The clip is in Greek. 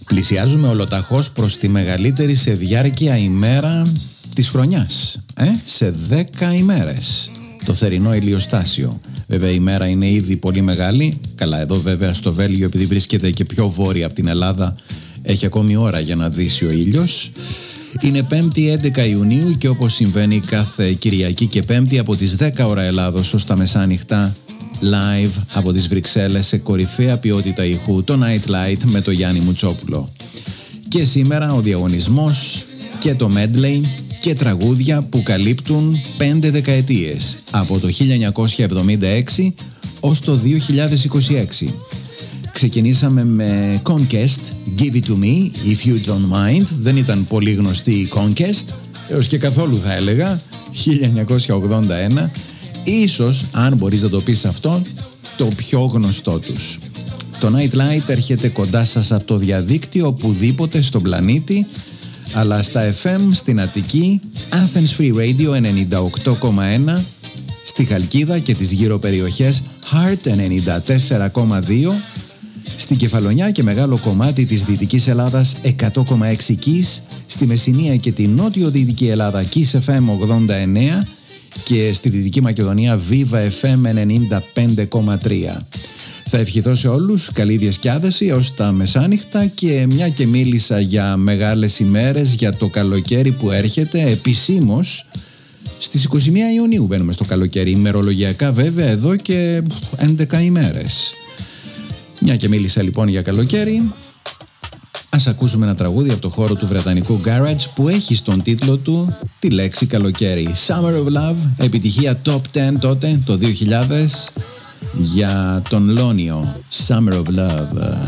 Πλησιάζουμε ολοταχώς προς τη μεγαλύτερη σε διάρκεια ημέρα της χρονιάς. Σε 10 ημέρες. Το θερινό ηλιοστάσιο. Βέβαια η μέρα είναι ήδη πολύ μεγάλη. Καλά, εδώ βέβαια στο Βέλγιο, επειδή βρίσκεται και πιο βόρεια από την Ελλάδα, έχει ακόμη ώρα για να δύσει ο ήλιος. Είναι 5η 11 Ιουνίου και όπως συμβαίνει κάθε Κυριακή και Πέμπτη από τις 10 ώρα Ελλάδος ως τα μεσάνυχτα, live από τις Βρυξέλλες σε κορυφαία ποιότητα ηχού, το Night Light με το Γιάννη Μουτσόπουλο. Και σήμερα ο διαγωνισμός και το medley και τραγούδια που καλύπτουν 5 δεκαετίες, από το 1976 ως το 2026. Ξεκινήσαμε με Conquest, Give It To Me, If You Don't Mind. Δεν ήταν πολύ γνωστή η Conquest, έως και καθόλου θα έλεγα, 1981. Ίσως, αν μπορείς να το πεις αυτό, το πιο γνωστό τους. Το Night Light έρχεται κοντά σας από το διαδίκτυο, οπουδήποτε στον πλανήτη, αλλά στα FM στην Αττική, Athens Free Radio 98,1, στη Χαλκίδα και τις γύρω περιοχές Heart 94,2, στην Κεφαλονιά και μεγάλο κομμάτι της Δυτικής Ελλάδας 100,6 Kiss, στη Μεσσηνία και τη Νότιο-Δυτική Ελλάδα Kiss FM 89 και στη Δυτική Μακεδονία Viva FM 95,3. Θα ευχηθώ σε όλους καλή διασκέδαση ως τα μεσάνυχτα και μια και μίλησα για μεγάλες ημέρες, για το καλοκαίρι που έρχεται επισήμως στις 21 Ιουνίου μπαίνουμε στο καλοκαίρι, ημερολογιακά βέβαια εδώ και 11 ημέρες. Μια και μίλησα λοιπόν για καλοκαίρι, ας ακούσουμε ένα τραγούδι από το χώρο του βρετανικού Garage που έχει στον τίτλο του τη λέξη καλοκαίρι. Summer of Love, επιτυχία Top 10 τότε, το 2000, για τον Λόνιο. Summer of Love.